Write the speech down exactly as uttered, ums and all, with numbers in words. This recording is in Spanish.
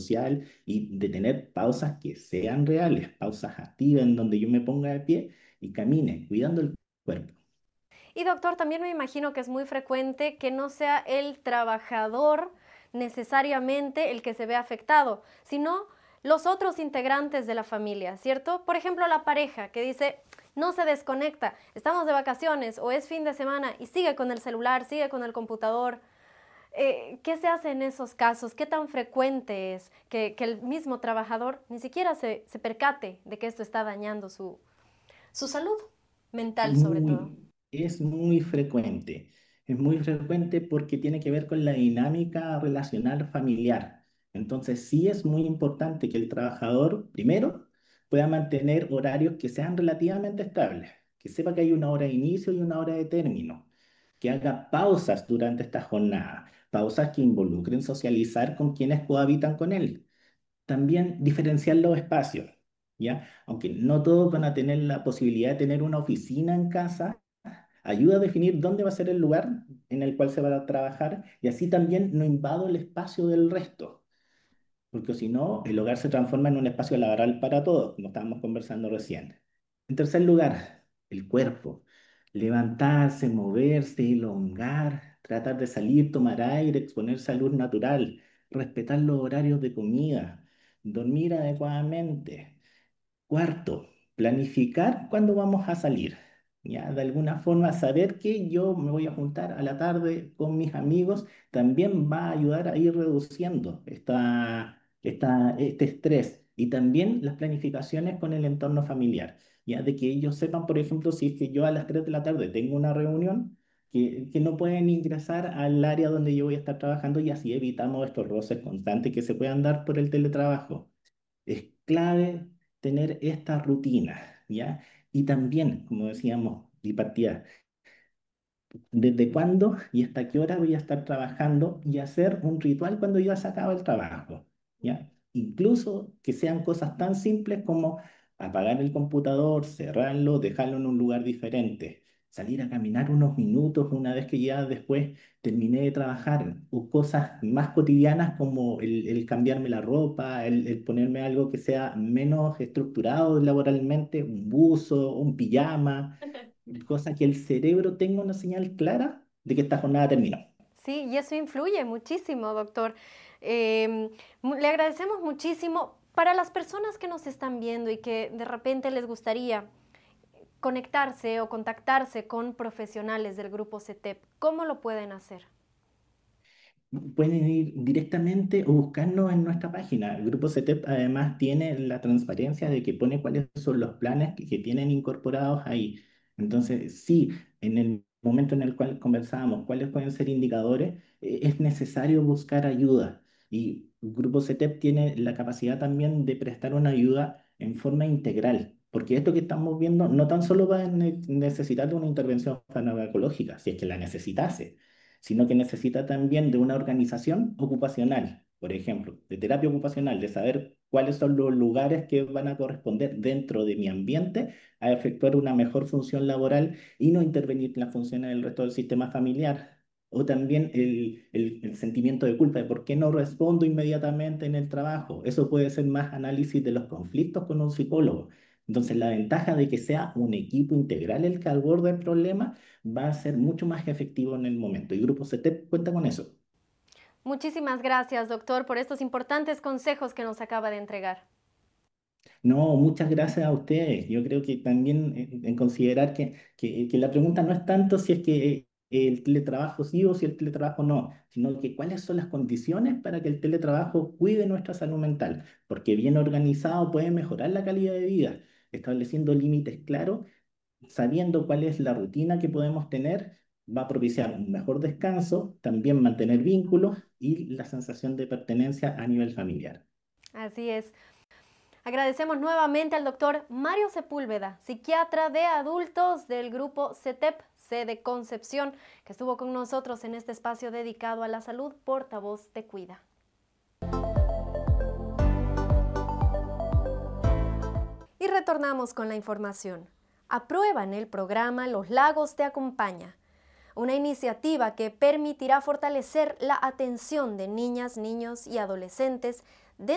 social y de tener pausas que sean reales, pausas activas en donde yo me ponga de pie y camine, cuidando el cuerpo. Y doctor, también me imagino que es muy frecuente que no sea el trabajador necesariamente el que se ve afectado, sino los otros integrantes de la familia, ¿cierto? Por ejemplo, la pareja que dice, no se desconecta, estamos de vacaciones o es fin de semana y sigue con el celular, sigue con el computador. Eh, ¿Qué se hace en esos casos? ¿Qué tan frecuente es que, que el mismo trabajador ni siquiera se, se percate de que esto está dañando su, su salud mental sobre todo? Muy, es muy frecuente. Es muy frecuente porque tiene que ver con la dinámica relacional familiar. Entonces, sí es muy importante que el trabajador, primero, pueda mantener horarios que sean relativamente estables, que sepa que hay una hora de inicio y una hora de término, que haga pausas durante esta jornada, pausas que involucren socializar con quienes cohabitan con él. También diferenciar los espacios, ¿ya? Aunque no todos van a tener la posibilidad de tener una oficina en casa, ayuda a definir dónde va a ser el lugar en el cual se va a trabajar y así también no invado el espacio del resto, porque si no, el hogar se transforma en un espacio laboral para todos, como estábamos conversando recién. En tercer lugar, el cuerpo. Levantarse, moverse, elongar, tratar de salir, tomar aire, exponerse a luz natural, respetar los horarios de comida, dormir adecuadamente. Cuarto, planificar cuándo vamos a salir. Ya, de alguna forma, saber que yo me voy a juntar a la tarde con mis amigos también va a ayudar a ir reduciendo esta, esta- este estrés. Y también las planificaciones con el entorno familiar. Ya, de que ellos sepan, por ejemplo, si es que yo a las tres de la tarde tengo una reunión, que, que no pueden ingresar al área donde yo voy a estar trabajando y así evitamos estos roces constantes que se puedan dar por el teletrabajo. Es clave tener esta rutina, ¿ya? Y también, como decíamos, y partía, desde cuándo y hasta qué hora voy a estar trabajando y hacer un ritual cuando ya se acaba el trabajo, ¿ya? Incluso que sean cosas tan simples como apagar el computador, cerrarlo, dejarlo en un lugar diferente, salir a caminar unos minutos una vez que ya después terminé de trabajar, o cosas más cotidianas como el, el cambiarme la ropa, el, el ponerme algo que sea menos estructurado laboralmente, un buzo, un pijama, cosa que el cerebro tenga una señal clara de que esta jornada terminó. Sí, y eso influye muchísimo, doctor. Eh, mu- le agradecemos muchísimo para las personas que nos están viendo y que de repente les gustaría conectarse o contactarse con profesionales del grupo C E T E P. ¿Cómo lo pueden hacer? Pueden ir directamente o buscarnos en nuestra página. El Grupo C E T E P además tiene la transparencia de que pone cuáles son los planes que, que tienen incorporados ahí. Entonces, sí, en el momento en el cual conversábamos cuáles pueden ser indicadores, eh, es necesario buscar ayuda. Y el Grupo C E T E P tiene la capacidad también de prestar una ayuda en forma integral. Porque esto que estamos viendo no tan solo va a ne- necesitar de una intervención farmacológica, si es que la necesitase, sino que necesita también de una organización ocupacional, por ejemplo, de terapia ocupacional, de saber cuáles son los lugares que van a corresponder dentro de mi ambiente a efectuar una mejor función laboral y no intervenir en las funciones del resto del sistema familiar. O también el, el, el sentimiento de culpa de por qué no respondo inmediatamente en el trabajo. Eso puede ser más análisis de los conflictos con un psicólogo. Entonces, la ventaja de que sea un equipo integral el que aborda el problema va a ser mucho más efectivo en el momento. Y Grupo C E T E P cuenta con eso. Muchísimas gracias, doctor, por estos importantes consejos que nos acaba de entregar. No, muchas gracias a ustedes. Yo creo que también en, en considerar que, que, que la pregunta no es tanto si es que eh, el teletrabajo sí o si el teletrabajo no, sino que cuáles son las condiciones para que el teletrabajo cuide nuestra salud mental, porque bien organizado puede mejorar la calidad de vida, estableciendo límites claros, sabiendo cuál es la rutina que podemos tener, va a propiciar un mejor descanso, también mantener vínculos y la sensación de pertenencia a nivel familiar. Así es. Agradecemos nuevamente al doctor Mario Sepúlveda, psiquiatra de adultos del grupo C E T E P, sede Concepción, que estuvo con nosotros en este espacio dedicado a la salud, portavoz de Cuida. Y retornamos con la información. Aprueban el programa Los Lagos te acompaña, una iniciativa que permitirá fortalecer la atención de niñas, niños y adolescentes